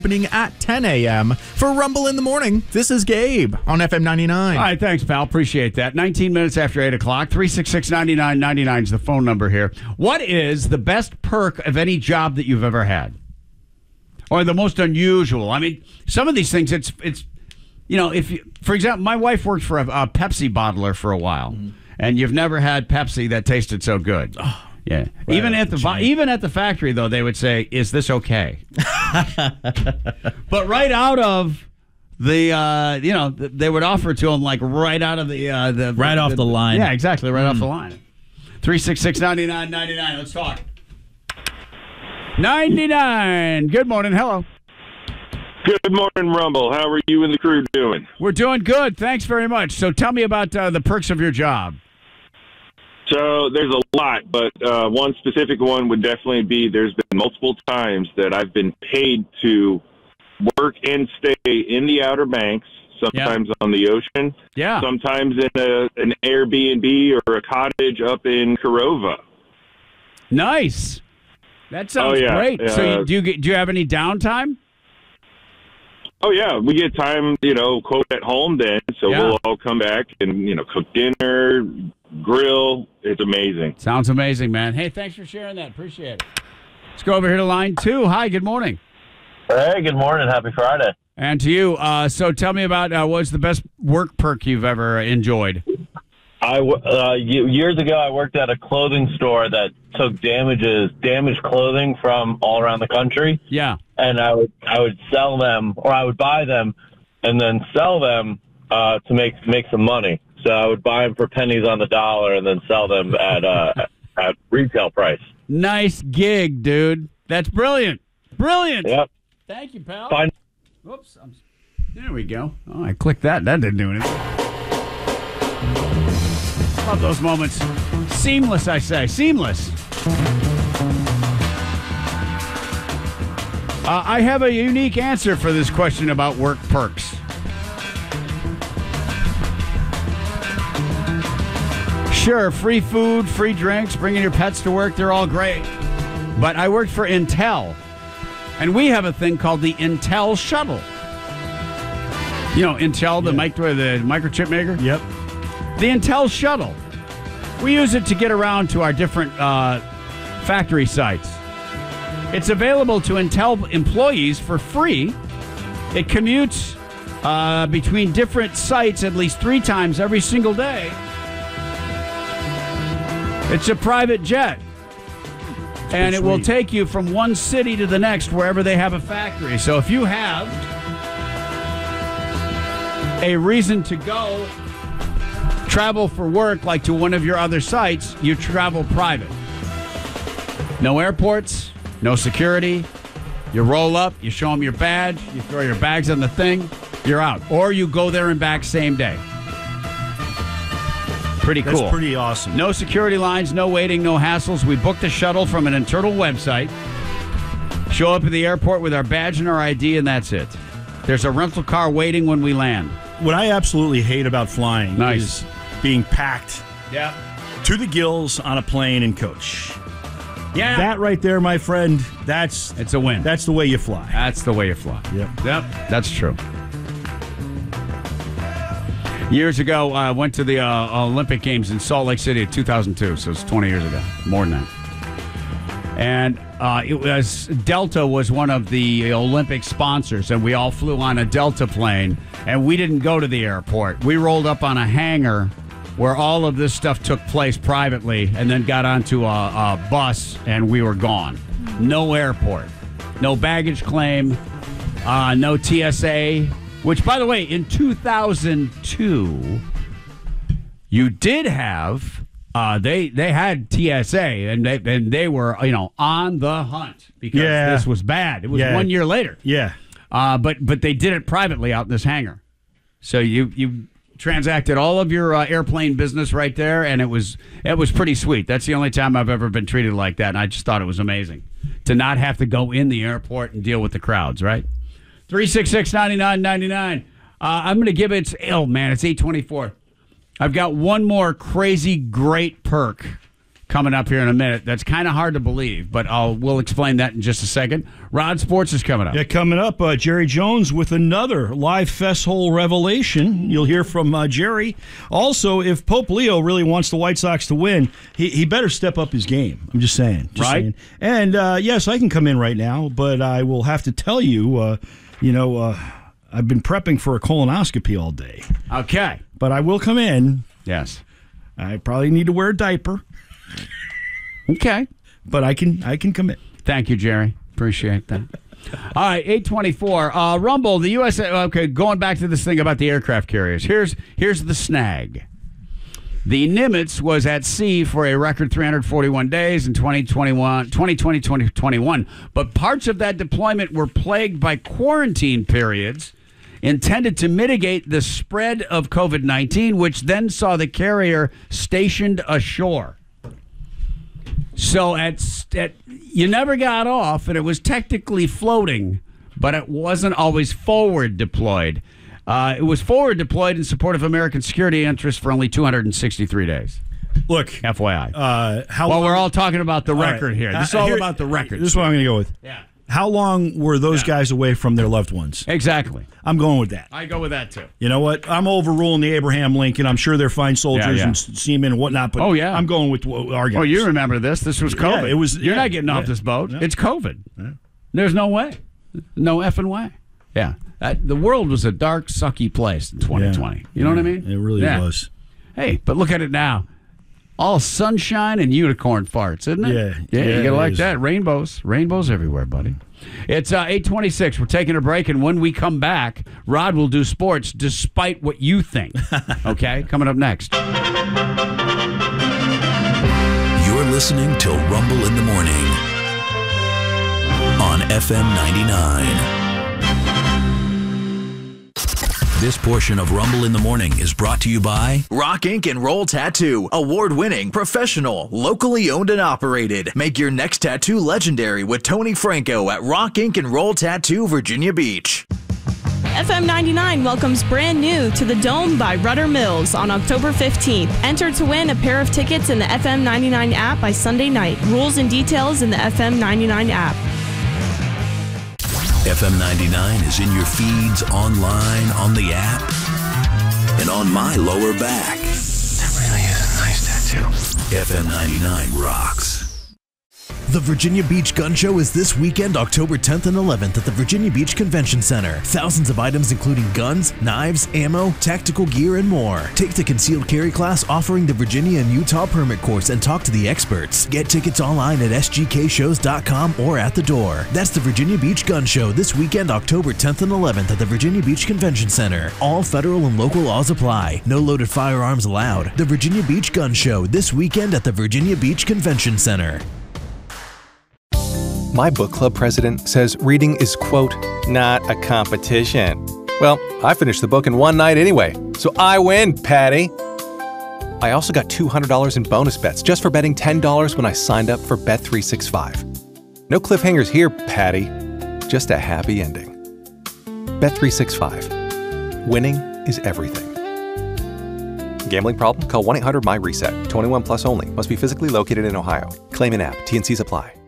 Opening at 10 a.m. For Rumble in the Morning, this is Gabe on FM 99. All right, thanks, pal. Appreciate that. 19 minutes after 8 o'clock, 366-9999 is the phone number here. What is the best perk of any job that you've ever had? Or the most unusual? I mean, some of these things, it's you know, if you, for example, my wife worked for a Pepsi bottler for a while, and you've never had Pepsi that tasted so good. Oh. Yeah, right even at the factory though, they would say, "Is this okay?" But right out of the, they would offer it to them like right out of the off the line. Yeah, exactly, right off the line. 366-9999. Let's talk. 99. Good morning. Hello. Good morning, Rumble. How are you and the crew doing? We're doing good. Thanks very much. So tell me about the perks of your job. So there's a lot, but one specific one would definitely be there's been multiple times that I've been paid to work and stay in the Outer Banks, sometimes on the ocean, sometimes in an Airbnb or a cottage up in Corova. Nice. That sounds great. So do you have any downtime? Oh, yeah. We get time, quote, at home then. So we'll all come back and, cook dinner, grill. It's amazing. Sounds amazing, man. Hey, thanks for sharing that. Appreciate it. Let's go over here to line 2. Hi, good morning. Hey, good morning. Happy Friday. And to you. So tell me about what's the best work perk you've ever enjoyed? Years ago, I worked at a clothing store that took damaged clothing from all around the country. Yeah. And I would sell them, or I would buy them and then sell them to make some money. So I would buy them for pennies on the dollar and then sell them at retail price. Nice gig, dude. That's brilliant. Brilliant. Yep. Thank you, pal. Fine. Whoops. There we go. Oh, I clicked that. That didn't do anything. Love those moments. Seamless, I say. Seamless. I have a unique answer for this question about work perks. Sure, free food, free drinks, bringing your pets to work, they're all great. But I worked for Intel, and we have a thing called the Intel Shuttle. You know, Intel, the microchip maker? Yep. The Intel Shuttle. We use it to get around to our different factory sites. It's available to Intel employees for free. It commutes between different sites at least 3 times every single day. It's a private jet. And it will take you from one city to the next wherever they have a factory. So if you have a reason to go travel for work, like to one of your other sites, you travel private. No airports, no security. You roll up, you show them your badge, you throw your bags on the thing, you're out. Or you go there and back same day. Pretty cool. That's pretty awesome. No security lines, no waiting, no hassles. We booked the shuttle from an internal website, show up at the airport with our badge and our ID, and that's it. There's a rental car waiting when we land. What I absolutely hate about flying is being packed to the gills on a plane and coach. Yeah. That right there, my friend, it's a win. That's the way you fly. That's the way you fly. Yep. That's true. Years ago, I went to the Olympic Games in Salt Lake City in 2002, so it's 20 years ago, more than that. And Delta was one of the Olympic sponsors, and we all flew on a Delta plane, and we didn't go to the airport. We rolled up on a hangar where all of this stuff took place privately, and then got onto a bus, and we were gone. No airport, no baggage claim, no TSA. Which, by the way, in 2002, you did have they had TSA, and they were on the hunt because this was bad. It was 1 year later. Yeah, but they did it privately out in this hangar. So you transacted all of your airplane business right there, and it was pretty sweet. That's the only time I've ever been treated like that, and I just thought it was amazing to not have to go in the airport and deal with the crowds. Right. 366-9999. I'm going to give it. Oh man, it's 8:24. I've got one more crazy great perk coming up here in a minute. That's kind of hard to believe, but we'll explain that in just a second. Rod, sports is coming up. Yeah, coming up, Jerry Jones with another live festhole revelation. You'll hear from Jerry. Also, if Pope Leo really wants the White Sox to win, he better step up his game. I'm just saying. Right? And, yes, I can come in right now, but I will have to tell you, I've been prepping for a colonoscopy all day. Okay. But I will come in. Yes. I probably need to wear a diaper. Okay. But I can come in. Thank you, Jerry. Appreciate that. All right, 824. Rumble, the USA. Okay, going back to this thing about the aircraft carriers. Here's the snag. The Nimitz was at sea for a record 341 days in 2020-2021, but parts of that deployment were plagued by quarantine periods intended to mitigate the spread of COVID-19, which then saw the carrier stationed ashore. So you never got off, and it was technically floating, but it wasn't always forward deployed. It was forward deployed in support of American security interests for only 263 days. Look, FYI. We're all talking about the record here. This is all about the record. This is what I'm going to go with. Yeah. How long were those guys away from their loved ones? Exactly. I'm going with that. I go with that, too. You know what? I'm overruling the Abraham Lincoln. I'm sure they're fine soldiers and seamen and whatnot, but I'm going with our guys. Oh, you remember this. This was COVID. Yeah, You're not getting off this boat. Yeah. It's COVID. Yeah. There's no way. No effing way. Yeah. The world was a dark, sucky place in 2020. Yeah. You know what I mean? It really was. Hey, but look at it now. All sunshine and unicorn farts, isn't it? Yeah, you gotta like that. Rainbows everywhere, buddy. It's 8:26. We're taking a break, and when we come back, Rod will do sports despite what you think. Okay, coming up next. You're listening to Rumble in the Morning on FM 99. This portion of Rumble in the Morning is brought to you by Rock Ink and Roll Tattoo. Award-winning, professional, locally owned and operated. Make your next tattoo legendary with Tony Franco at Rock Ink and Roll Tattoo, Virginia Beach. FM 99 welcomes brand new to the Dome by Rudder Mills on October 15th. Enter to win a pair of tickets in the FM 99 app by Sunday night. Rules and details in the FM 99 app. FM 99 is in your feeds, online, on the app, and on my lower back. That really is a nice tattoo. FM 99 rocks. The Virginia Beach Gun Show is this weekend, October 10th and 11th at the Virginia Beach Convention Center. Thousands of items including guns, knives, ammo, tactical gear, and more. Take the concealed carry class offering the Virginia and Utah permit course and talk to the experts. Get tickets online at sgkshows.com or at the door. That's the Virginia Beach Gun Show this weekend, October 10th and 11th at the Virginia Beach Convention Center. All federal and local laws apply. No loaded firearms allowed. The Virginia Beach Gun Show this weekend at the Virginia Beach Convention Center. My book club president says reading is, quote, not a competition. Well, I finished the book in one night anyway, so I win, Patty. I also got $200 in bonus bets just for betting $10 when I signed up for Bet365. No cliffhangers here, Patty. Just a happy ending. Bet365. Winning is everything. Gambling problem? Call 1-800-MY-RESET. 21 plus only. Must be physically located in Ohio. Claim in app. T&Cs apply.